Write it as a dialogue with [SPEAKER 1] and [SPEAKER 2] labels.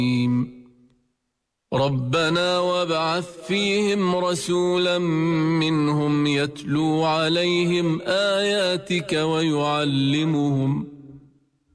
[SPEAKER 1] ربنا وابعث فيهم رسولا منهم يتلو عليهم آياتك